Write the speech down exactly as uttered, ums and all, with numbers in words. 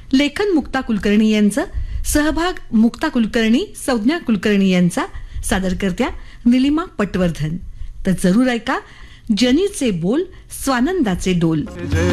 लेखन मुक्ता कुलकर्णी यांचं, सहभाग मुक्ता कुलकर्णी, संज्ञा कुलकर्णी यांचा, सादरकर्त्या निलिमा पटवर्धन. तर जरूर ऐका जनीचे बोल स्वानंदाचे डोल.